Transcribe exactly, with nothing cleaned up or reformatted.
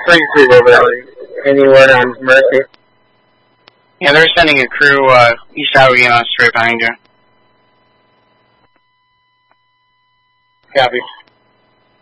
Springfield over there. Any word on Mercy? Yeah, they're sending a crew uh, east Highway uh, straight behind you. Copy.